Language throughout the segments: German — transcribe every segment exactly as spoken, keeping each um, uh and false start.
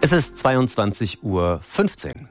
Es ist zweiundzwanzig Uhr fünfzehn.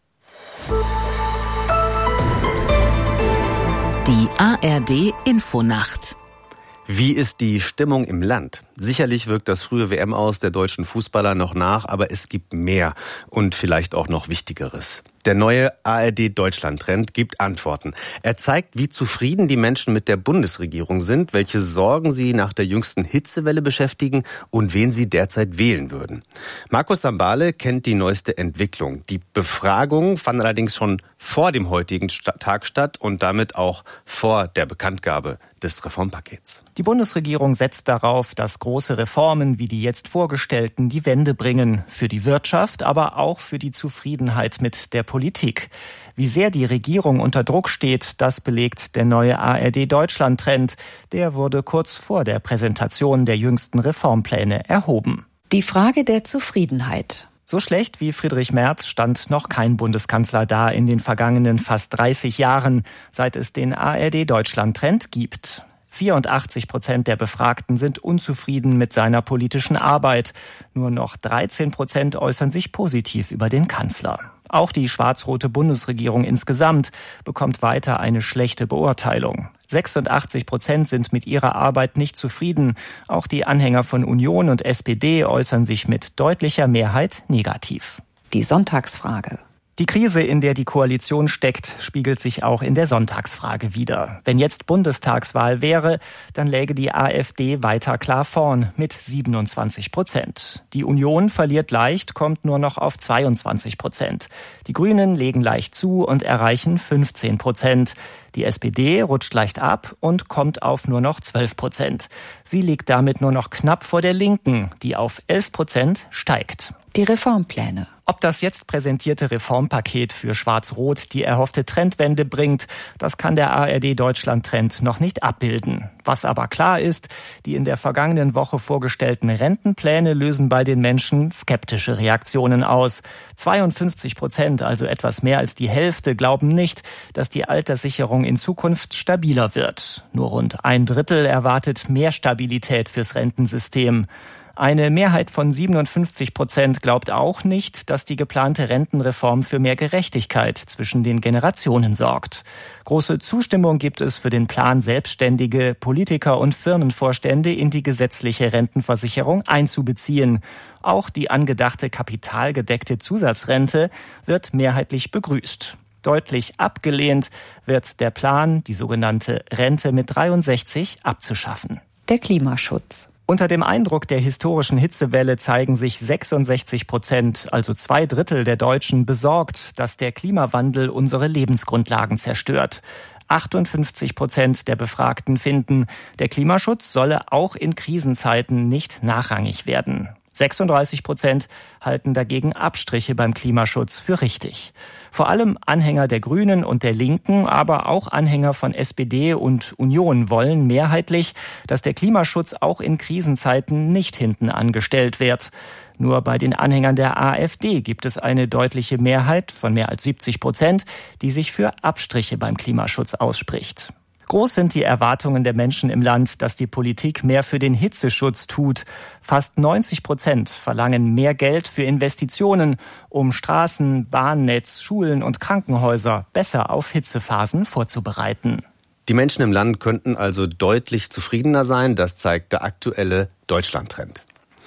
Die A R D-Infonacht. Wie ist die Stimmung im Land? Sicherlich wirkt das frühe W M aus der deutschen Fußballer noch nach, aber es gibt mehr und vielleicht auch noch Wichtigeres. Der neue A R D-Deutschland-Trend gibt Antworten. Er zeigt, wie zufrieden die Menschen mit der Bundesregierung sind, welche Sorgen sie nach der jüngsten Hitzewelle beschäftigen und wen sie derzeit wählen würden. Markus Sambale kennt die neueste Entwicklung. Die Befragung fand allerdings schon vor dem heutigen Tag statt und damit auch vor der Bekanntgabe des Reformpakets. Die Bundesregierung setzt darauf, dass große Reformen wie die jetzt vorgestellten die Wende bringen. Für die Wirtschaft, aber auch für die Zufriedenheit mit der Politik. Wie sehr die Regierung unter Druck steht, das belegt der neue A R D-Deutschland-Trend. Der wurde kurz vor der Präsentation der jüngsten Reformpläne erhoben. Die Frage der Zufriedenheit. So schlecht wie Friedrich Merz stand noch kein Bundeskanzler da in den vergangenen fast dreißig Jahren, seit es den A R D-Deutschland-Trend gibt. vierundachtzig Prozent der Befragten sind unzufrieden mit seiner politischen Arbeit. Nur noch dreizehn Prozent äußern sich positiv über den Kanzler. Auch die schwarz-rote Bundesregierung insgesamt bekommt weiter eine schlechte Beurteilung. sechsundachtzig Prozent sind mit ihrer Arbeit nicht zufrieden. Auch die Anhänger von Union und S P D äußern sich mit deutlicher Mehrheit negativ. Die Sonntagsfrage. Die Krise, in der die Koalition steckt, spiegelt sich auch in der Sonntagsfrage wider. Wenn jetzt Bundestagswahl wäre, dann läge die AfD weiter klar vorn mit siebenundzwanzig Prozent. Die Union verliert leicht, kommt nur noch auf zweiundzwanzig Prozent. Die Grünen legen leicht zu und erreichen fünfzehn Prozent. Die S P D rutscht leicht ab und kommt auf nur noch zwölf Prozent. Sie liegt damit nur noch knapp vor der Linken, die auf elf Prozent steigt. Die Reformpläne. Ob das jetzt präsentierte Reformpaket für Schwarz-Rot die erhoffte Trendwende bringt, das kann der A R D-Deutschland-Trend noch nicht abbilden. Was aber klar ist, die in der vergangenen Woche vorgestellten Rentenpläne lösen bei den Menschen skeptische Reaktionen aus. zweiundfünfzig Prozent, also etwas mehr als die Hälfte, glauben nicht, dass die Alterssicherung in Zukunft stabiler wird. Nur rund ein Drittel erwartet mehr Stabilität fürs Rentensystem. Eine Mehrheit von siebenundfünfzig Prozent glaubt auch nicht, dass die geplante Rentenreform für mehr Gerechtigkeit zwischen den Generationen sorgt. Große Zustimmung gibt es für den Plan, Selbstständige, Politiker und Firmenvorstände in die gesetzliche Rentenversicherung einzubeziehen. Auch die angedachte kapitalgedeckte Zusatzrente wird mehrheitlich begrüßt. Deutlich abgelehnt wird der Plan, die sogenannte Rente mit dreiundsechzig abzuschaffen. Der Klimaschutz. Unter dem Eindruck der historischen Hitzewelle zeigen sich sechsundsechzig Prozent, also zwei Drittel der Deutschen, besorgt, dass der Klimawandel unsere Lebensgrundlagen zerstört. achtundfünfzig Prozent der Befragten finden, der Klimaschutz solle auch in Krisenzeiten nicht nachrangig werden. sechsunddreißig Prozent halten dagegen Abstriche beim Klimaschutz für richtig. Vor allem Anhänger der Grünen und der Linken, aber auch Anhänger von S P D und Union wollen mehrheitlich, dass der Klimaschutz auch in Krisenzeiten nicht hinten angestellt wird. Nur bei den Anhängern der AfD gibt es eine deutliche Mehrheit von mehr als siebzig Prozent, die sich für Abstriche beim Klimaschutz ausspricht. Groß sind die Erwartungen der Menschen im Land, dass die Politik mehr für den Hitzeschutz tut. Fast neunzig Prozent verlangen mehr Geld für Investitionen, um Straßen, Bahnnetz, Schulen und Krankenhäuser besser auf Hitzephasen vorzubereiten. Die Menschen im Land könnten also deutlich zufriedener sein, das zeigt der aktuelle Deutschland-Trend.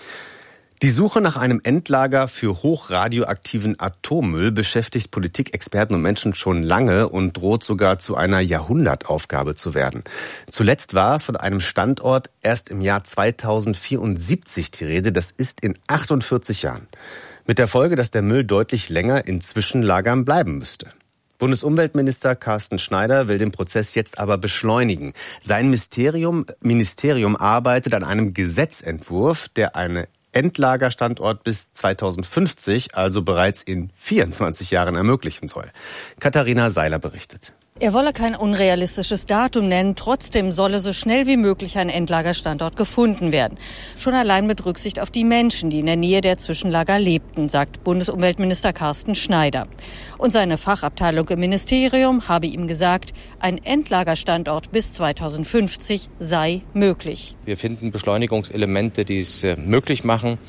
Die Suche nach einem Endlager für hochradioaktiven Atommüll beschäftigt Politikexperten und Menschen schon lange und droht sogar zu einer Jahrhundertaufgabe zu werden. Zuletzt war von einem Standort erst im Jahr zweitausendvierundsiebzig die Rede, das ist in achtundvierzig Jahren. Mit der Folge, dass der Müll deutlich länger in Zwischenlagern bleiben müsste. Bundesumweltminister Carsten Schneider will den Prozess jetzt aber beschleunigen. Sein Ministerium, Ministerium arbeitet an einem Gesetzentwurf, der eine Endlagerstandort bis zweitausendfünfzig, also bereits in vierundzwanzig Jahren, ermöglichen soll. Katharina Seiler berichtet. Er wolle kein unrealistisches Datum nennen, trotzdem solle so schnell wie möglich ein Endlagerstandort gefunden werden. Schon allein mit Rücksicht auf die Menschen, die in der Nähe der Zwischenlager lebten, sagt Bundesumweltminister Carsten Schneider. Und seine Fachabteilung im Ministerium habe ihm gesagt, ein Endlagerstandort bis zweitausendfünfzig sei möglich. Wir finden Beschleunigungselemente, die es möglich machen,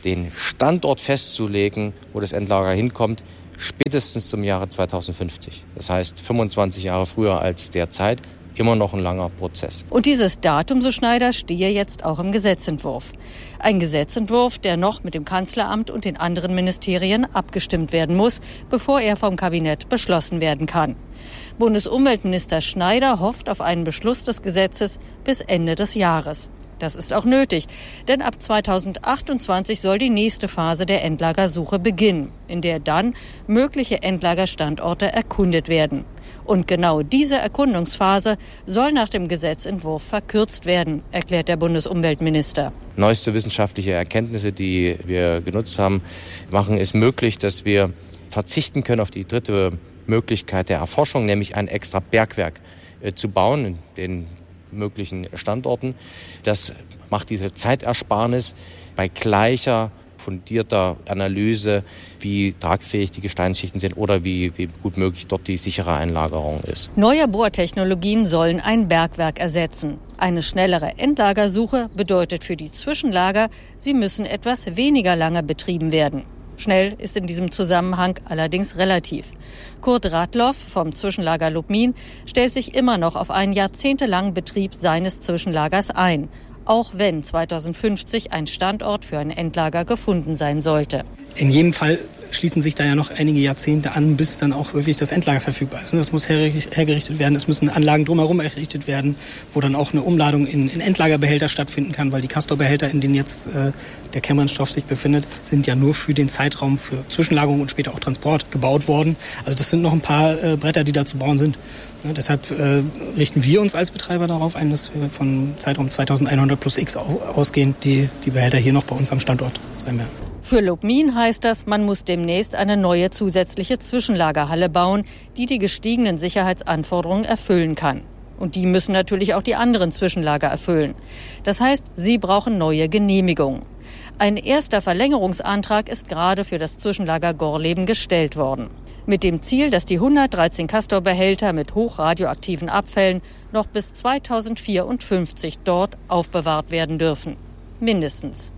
den Standort festzulegen, wo das Endlager hinkommt, spätestens zum Jahre zweitausendfünfzig. Das heißt fünfundzwanzig Jahre früher als derzeit. Immer noch ein langer Prozess. Und dieses Datum, so Schneider, stehe jetzt auch im Gesetzentwurf. Ein Gesetzentwurf, der noch mit dem Kanzleramt und den anderen Ministerien abgestimmt werden muss, bevor er vom Kabinett beschlossen werden kann. Bundesumweltminister Schneider hofft auf einen Beschluss des Gesetzes bis Ende des Jahres. Das ist auch nötig, denn ab zweitausendachtundzwanzig soll die nächste Phase der Endlagersuche beginnen, in der dann mögliche Endlagerstandorte erkundet werden. Und genau diese Erkundungsphase soll nach dem Gesetzentwurf verkürzt werden, erklärt der Bundesumweltminister. Neueste wissenschaftliche Erkenntnisse, die wir genutzt haben, machen es möglich, dass wir verzichten können auf die dritte Möglichkeit der Erforschung, nämlich ein extra Bergwerk äh, zu bauen in den möglichen Standorten. Das macht diese Zeitersparnis bei gleicher fundierter Analyse, wie tragfähig die Gesteinsschichten sind oder wie, wie gut möglich dort die sichere Einlagerung ist. Neue Bohrtechnologien sollen ein Bergwerk ersetzen. Eine schnellere Endlagersuche bedeutet für die Zwischenlager, sie müssen etwas weniger lange betrieben werden. Schnell ist in diesem Zusammenhang allerdings relativ. Kurt Radloff vom Zwischenlager Lubmin stellt sich immer noch auf einen jahrzehntelangen Betrieb seines Zwischenlagers ein, auch wenn zweitausendfünfzig ein Standort für ein Endlager gefunden sein sollte. In jedem Fall schließen sich da ja noch einige Jahrzehnte an, bis dann auch wirklich das Endlager verfügbar ist. Das muss hergerichtet werden, es müssen Anlagen drumherum errichtet werden, wo dann auch eine Umladung in, in Endlagerbehälter stattfinden kann, weil die Castor-Behälter, in denen jetzt äh, der Kernbrennstoff sich befindet, sind ja nur für den Zeitraum für Zwischenlagerung und später auch Transport gebaut worden. Also das sind noch ein paar äh, Bretter, die da zu bauen sind. Ja, deshalb äh, richten wir uns als Betreiber darauf ein, dass wir von Zeitraum zweitausendeinhundert plus X ausgehend die, die Behälter hier noch bei uns am Standort sein werden. Für Lubmin heißt das, man muss demnächst eine neue zusätzliche Zwischenlagerhalle bauen, die die gestiegenen Sicherheitsanforderungen erfüllen kann. Und die müssen natürlich auch die anderen Zwischenlager erfüllen. Das heißt, sie brauchen neue Genehmigungen. Ein erster Verlängerungsantrag ist gerade für das Zwischenlager Gorleben gestellt worden. Mit dem Ziel, dass die hundertdreizehn Castor-Behälter mit hochradioaktiven Abfällen noch bis zweitausendvierundfünfzig dort aufbewahrt werden dürfen. Mindestens.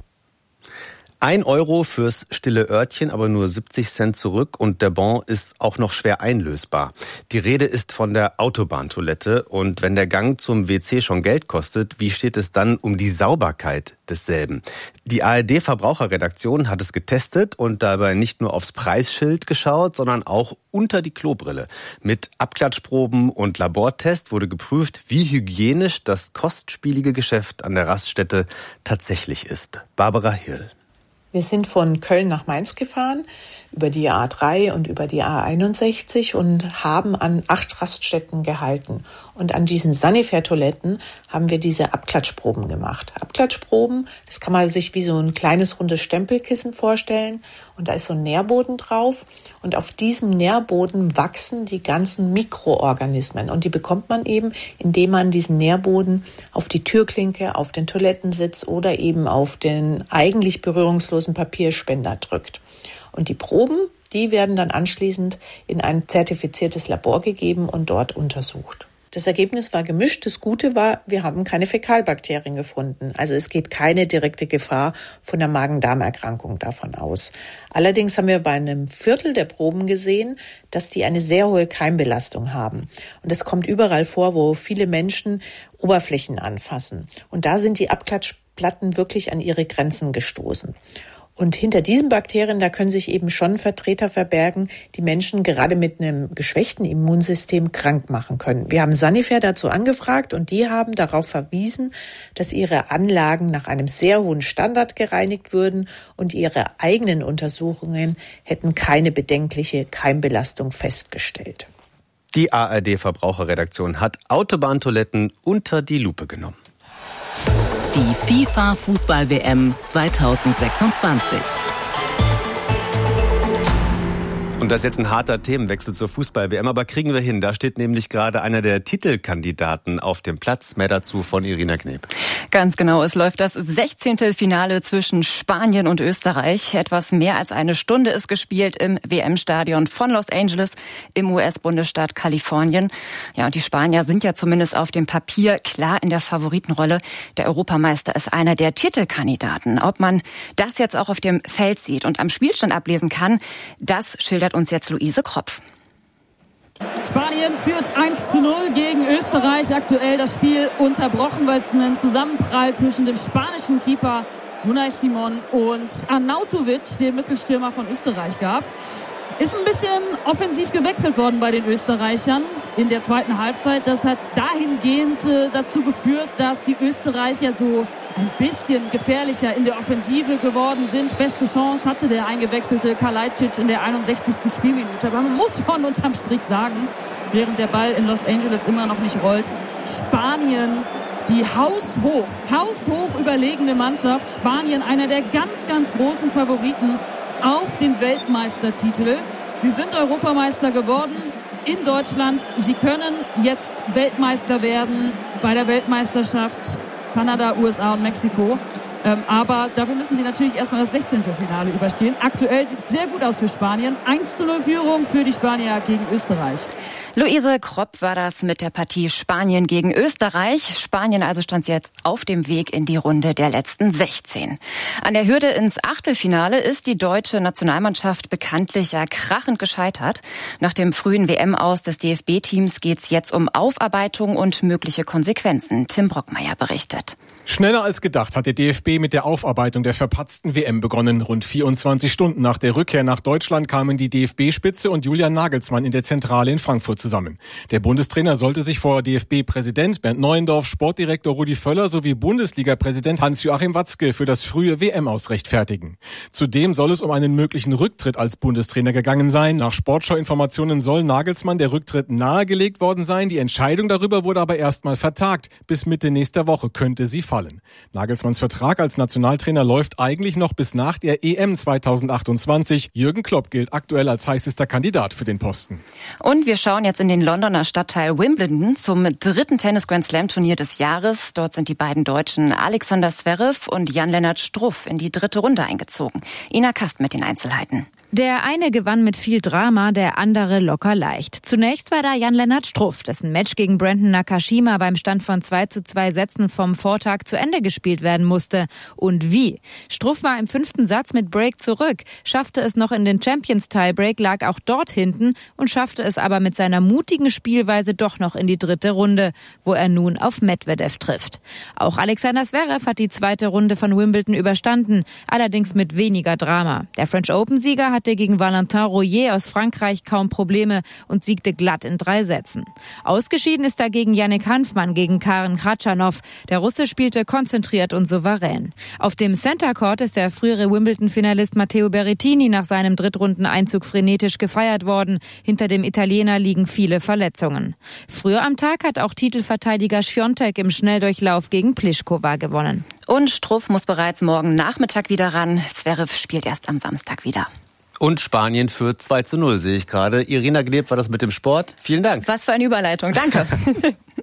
Ein Euro fürs stille Örtchen, aber nur siebzig Cent zurück und der Bon ist auch noch schwer einlösbar. Die Rede ist von der Autobahntoilette und wenn der Gang zum W C schon Geld kostet, wie steht es dann um die Sauberkeit desselben? Die A R D-Verbraucherredaktion hat es getestet und dabei nicht nur aufs Preisschild geschaut, sondern auch unter die Klobrille. Mit Abklatschproben und Labortest wurde geprüft, wie hygienisch das kostspielige Geschäft an der Raststätte tatsächlich ist. Barbara Hill. Wir sind von Köln nach Mainz gefahren, über die A drei und über die A einundsechzig und haben an acht Raststätten gehalten. Und an diesen Sanifair-Toiletten haben wir diese Abklatschproben gemacht. Abklatschproben, das kann man sich wie so ein kleines rundes Stempelkissen vorstellen. Und da ist so ein Nährboden drauf. Und auf diesem Nährboden wachsen die ganzen Mikroorganismen. Und die bekommt man eben, indem man diesen Nährboden auf die Türklinke, auf den Toilettensitz oder eben auf den eigentlich berührungslosen Papierspender drückt. Und die Proben, die werden dann anschließend in ein zertifiziertes Labor gegeben und dort untersucht. Das Ergebnis war gemischt. Das Gute war, wir haben keine Fäkalbakterien gefunden. Also es geht keine direkte Gefahr von der Magen-Darm-Erkrankung davon aus. Allerdings haben wir bei einem Viertel der Proben gesehen, dass die eine sehr hohe Keimbelastung haben. Und das kommt überall vor, wo viele Menschen Oberflächen anfassen. Und da sind die Abklatschplatten wirklich an ihre Grenzen gestoßen. Und hinter diesen Bakterien, da können sich eben schon Vertreter verbergen, die Menschen gerade mit einem geschwächten Immunsystem krank machen können. Wir haben Sanifair dazu angefragt und die haben darauf verwiesen, dass ihre Anlagen nach einem sehr hohen Standard gereinigt würden und ihre eigenen Untersuchungen hätten keine bedenkliche Keimbelastung festgestellt. Die A R D-Verbraucherredaktion hat Autobahntoiletten unter die Lupe genommen. Die FIFA-Fußball-W M zweitausendsechsundzwanzig. Und das ist jetzt ein harter Themenwechsel zur Fußball-W M, aber kriegen wir hin. Da steht nämlich gerade einer der Titelkandidaten auf dem Platz. Mehr dazu von Irina Kneb. Ganz genau, es läuft das sechzehnte Finale zwischen Spanien und Österreich. Etwas mehr als eine Stunde ist gespielt im W M-Stadion von Los Angeles im U S-Bundesstaat Kalifornien. Ja, und die Spanier sind ja zumindest auf dem Papier klar in der Favoritenrolle. Der Europameister ist einer der Titelkandidaten. Ob man das jetzt auch auf dem Feld sieht und am Spielstand ablesen kann, das schildert uns jetzt Luise Kropf. Spanien führt eins zu null gegen Österreich. Aktuell das Spiel unterbrochen, weil es einen Zusammenprall zwischen dem spanischen Keeper Unai Simon und Arnautovic, dem Mittelstürmer von Österreich, gab. Ist ein bisschen offensiv gewechselt worden bei den Österreichern in der zweiten Halbzeit. Das hat dahingehend äh, dazu geführt, dass die Österreicher so ein bisschen gefährlicher in der Offensive geworden sind. Beste Chance hatte der eingewechselte Kalajdzic in der einundsechzigsten Spielminute. Aber man muss schon unterm Strich sagen, während der Ball in Los Angeles immer noch nicht rollt, Spanien die haushoch, haushoch überlegene Mannschaft. Spanien einer der ganz, ganz großen Favoriten auf den Weltmeistertitel. Sie sind Europameister geworden in Deutschland. Sie können jetzt Weltmeister werden bei der Weltmeisterschaft Kanada, U S A und Mexiko. Ähm, aber dafür müssen sie natürlich erstmal das sechzehnte Finale überstehen. Aktuell sieht es sehr gut aus für Spanien. eins zu null Führung für die Spanier gegen Österreich. Luise Kropp war das mit der Partie Spanien gegen Österreich. Spanien also stand jetzt auf dem Weg in die Runde der letzten sechzehn. An der Hürde ins Achtelfinale ist die deutsche Nationalmannschaft bekanntlich ja krachend gescheitert. Nach dem frühen W M-Aus des D F B-Teams geht's jetzt um Aufarbeitung und mögliche Konsequenzen. Tim Brockmeier berichtet. Schneller als gedacht hat der D F B mit der Aufarbeitung der verpatzten W M begonnen. Rund vierundzwanzig Stunden nach der Rückkehr nach Deutschland kamen die D F B-Spitze und Julian Nagelsmann in der Zentrale in Frankfurt zusammen. Der Bundestrainer sollte sich vor D F B-Präsident Bernd Neuendorf, Sportdirektor Rudi Völler sowie Bundesliga-Präsident Hans-Joachim Watzke für das frühe W M-Aus rechtfertigen. Zudem soll es um einen möglichen Rücktritt als Bundestrainer gegangen sein. Nach Sportschau-Informationen soll Nagelsmann der Rücktritt nahegelegt worden sein. Die Entscheidung darüber wurde aber erstmal vertagt. Bis Mitte nächster Woche könnte sie fallen. Nagelsmanns Vertrag als Nationaltrainer läuft eigentlich noch bis nach der E M zweitausendachtundzwanzig. Jürgen Klopp gilt aktuell als heißester Kandidat für den Posten. Und wir schauen jetzt in den Londoner Stadtteil Wimbledon zum dritten Tennis-Grand-Slam-Turnier des Jahres. Dort sind die beiden Deutschen Alexander Zverev und Jan-Lennart Struff in die dritte Runde eingezogen. Ina Kast mit den Einzelheiten. Der eine gewann mit viel Drama, der andere locker leicht. Zunächst war da Jan-Lennart Struff, dessen Match gegen Brandon Nakashima beim Stand von zwei zu zwei Sätzen vom Vortag zu Ende gespielt werden musste. Und wie? Struff war im fünften Satz mit Break zurück, schaffte es noch in den Champions-Tiebreak, lag auch dort hinten und schaffte es aber mit seiner mutigen Spielweise doch noch in die dritte Runde, wo er nun auf Medvedev trifft. Auch Alexander Zverev hat die zweite Runde von Wimbledon überstanden, allerdings mit weniger Drama. Der French Open-Sieger hatte gegen Valentin Royer aus Frankreich kaum Probleme und siegte glatt in drei Sätzen. Ausgeschieden ist dagegen Yannick Hanfmann gegen Karen Khachanov. Der Russe spielte konzentriert und souverän. Auf dem Center Court ist der frühere Wimbledon-Finalist Matteo Berrettini nach seinem Drittrundeneinzug frenetisch gefeiert worden. Hinter dem Italiener liegen viele Verletzungen. Früher am Tag hat auch Titelverteidiger Świątek im Schnelldurchlauf gegen Pliskova gewonnen. Und Struff muss bereits morgen Nachmittag wieder ran. Zverev spielt erst am Samstag wieder. Und Spanien führt zwei zu null, sehe ich gerade. Irina Gneb war das mit dem Sport. Vielen Dank. Was für eine Überleitung. Danke.